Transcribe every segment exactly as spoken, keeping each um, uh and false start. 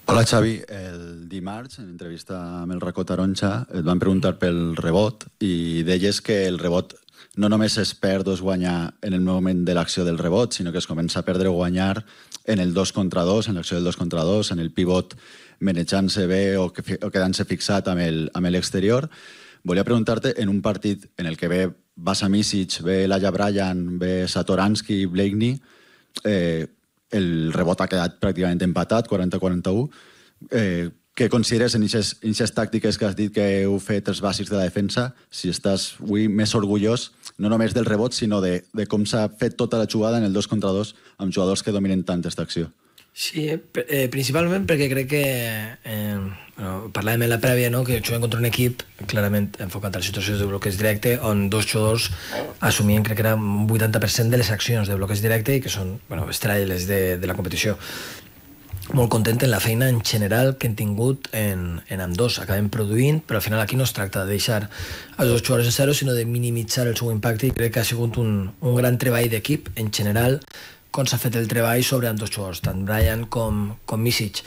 Hola Xavi, el dimarts en entrevista amb el Racó Taronja et van preguntar pel rebot i deies que el rebot no només es perd o es guanya en el moment de l'acció del rebot, sinó que es comença a perdre o guanyar en el dos contra dos, en l'acció del dos contra dos, en el pivot manejant-se bé o, que, o quedant-se fixat amb el, amb l'exterior. Volia preguntar-te, en un partit en el que ve Vasa Misic, ve Laia Bryan, ve Satoransky, Blakeney, eh, el rebot ha quedat pràcticament empatat, quaranta a quaranta-u. Eh, què consideres en aquestes tàctiques que has dit que heu fet els bàsics de la defensa? Si estàs avui més orgullós, no només del rebot, sinó de, de com s'ha fet tota la jugada en el dos contra dos amb jugadors que dominen tant aquesta acció. Sí, eh, principalment perquè crec que eh, bueno, parlàvem en la prèvia, no? Que juguem contra un equip clarament enfocat a les situacions de bloqueig directe on dos jugadors assumien, crec que era un vuitanta per cent de les accions de bloqueig directe i que són bueno, estrelles de, de la competició. Molt content en la feina en general que hem tingut en, en ambdós. Acabem produint, però al final aquí no es tracta de deixar els dos jugadors en zero, sinó de minimitzar el seu impacte, i crec que ha sigut un, un gran treball d'equip en general com s'ha fet el treball sobre amb dos jugadors, tant Bryan com, com Misic.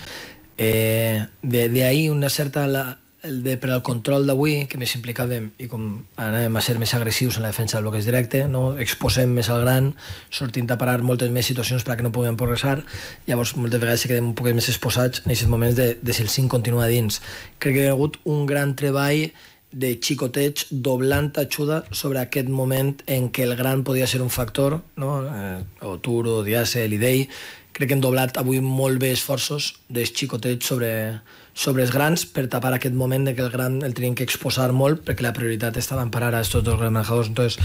Eh, de, de ahí una certa... La, el de, per al control d'avui, que més implicàvem i com anàvem a ser més agressius en la defensa del bloqueig directe, no? Exposem més al gran, sortint a parar moltes més situacions perquè no puguem progressar, llavors moltes vegades se quedem un poc més exposats en aquests moments de, de si el cinc continua dins. Crec que hi ha hagut un gran treball de xicoteig doblant ajuda sobre aquest moment en què el gran podia ser un factor, no? eh, o Turo, Diase, l'Idei. Crec que hem doblat avui molt bé esforços de xicoteig sobre, sobre els grans per tapar aquest moment de que el gran el tenien que exposar molt perquè la prioritat estava en parar a estos dos grans manejadors. Entonces,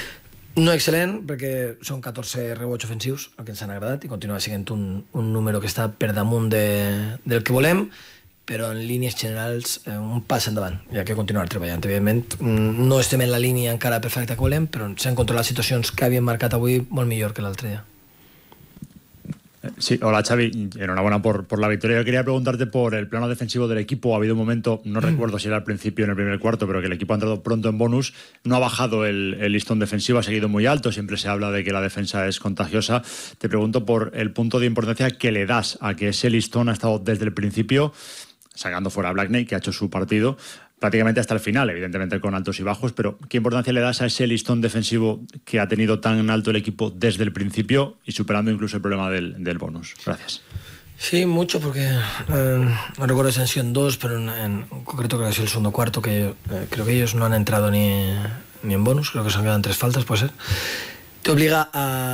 no excel·lent, perquè són catorze rebots ofensius, el que ens han agradat, i continua sent un, un número que està per damunt de, del que volem, però en línies generals eh, un pas endavant, hi ha que continuar treballant. Evidentment, no estem en la línia encara perfecta que volem, però s'han controlat situacions que havíem marcat avui molt millor que l'altre dia. Sí, hola Xavi, enhorabuena por, por la victoria. Yo quería preguntarte por el plano defensivo del equipo. Ha habido un momento, no mm. recuerdo si era al principio en el primer cuarto, pero que el equipo ha entrado pronto en bonus, no ha bajado el, el listón defensivo, ha seguido muy alto, siempre se habla de que la defensa es contagiosa. Te pregunto por el punto de importancia que le das a que ese listón ha estado desde el principio, sacando fuera a Blakeney, que ha hecho su partido, prácticamente hasta el final, evidentemente con altos y bajos, pero ¿qué importancia le das a ese listón defensivo que ha tenido tan alto el equipo desde el principio y superando incluso el problema del, del bonus? Gracias. Sí, mucho, porque eh, no recuerdo si han sido en dos, pero en, en concreto creo que ha sido el segundo cuarto, que eh, creo que ellos no han entrado ni, ni en bonus, creo que se han quedado en tres faltas, puede ser. Te obliga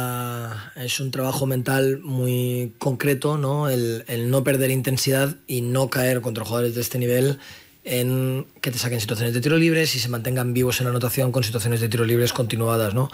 a... Es un trabajo mental muy concreto, ¿no? El, el no perder intensidad y no caer contra jugadores de este nivel en que te saquen situaciones de tiro libres y se mantengan vivos en la anotación con situaciones de tiro libres continuadas, ¿no?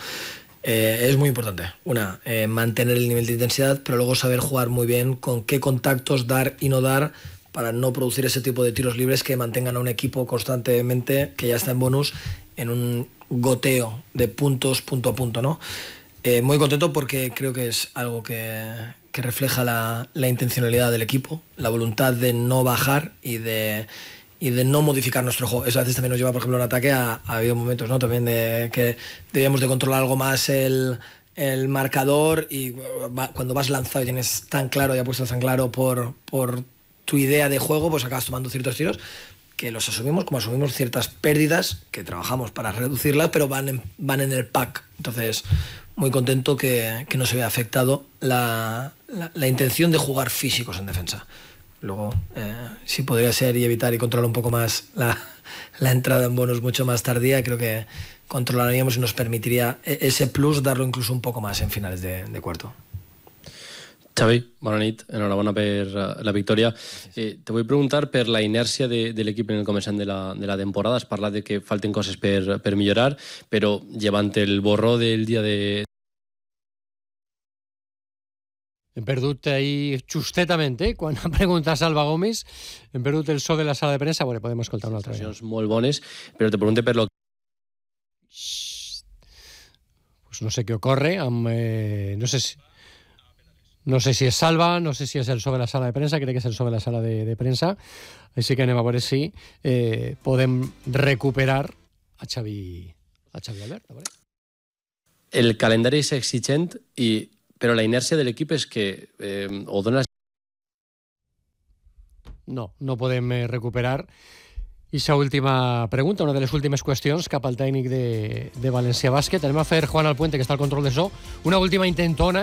Eh, es muy importante. Una, eh, mantener el nivel de intensidad, pero luego saber jugar muy bien con qué contactos dar y no dar para no producir ese tipo de tiros libres que mantengan a un equipo constantemente, que ya está en bonus, en un goteo de puntos punto a punto, ¿no? Eh, muy contento porque creo que es algo que, que refleja la, la intencionalidad del equipo, la voluntad de no bajar y de... y de no modificar nuestro juego. Eso a veces también nos lleva, por ejemplo, en ataque a, a habido momentos, ¿no? También de que debíamos de controlar algo más el, el marcador, y va, cuando vas lanzado y tienes tan claro, ya puesto tan claro por, por tu idea de juego, pues acabas tomando ciertos tiros que los asumimos como asumimos ciertas pérdidas que trabajamos para reducirlas, pero van en, van en el pack. Entonces, muy contento que, que no se vea afectado la, la, la intención de jugar físicos en defensa. Luego, eh, si podría ser y evitar y controlar un poco más la, la entrada en bonus mucho más tardía, creo que controlaríamos y nos permitiría ese plus darlo incluso un poco más en finales de, de cuarto. Xavi, bona nit, enhorabona per la victòria. Eh, te vull preguntar per la inèrcia de, de l'equip en el començament de la, de la temporada. Has parlat de que falten coses per, per millorar, però llevant el borró del dia de... Hem perdut ahir justetament, eh? Quan ha preguntat Salva Gomis, hem perdut el so de la sala de premsa. Bueno, podem escoltar una altra vegada. Molt bones, però te pregunto per lo... Pues no sé què ocorre, amb, eh, no sé si... No sé si és Salva, no sé si és el so de la sala de premsa, crec que és el so de la sala de, de premsa, així que anem a veure si eh, podem recuperar a Xavi, a Xavi Albert. A veure. El calendari és exigent, i, però la inèrcia de l'equip és que eh, o dona... no, no podem eh, recuperar. I sa última pregunta, una de les últimes qüestions cap al tècnic de, de València Bàsquet. Anem a fer Juan Alpuente, que està al control de so, una última intentona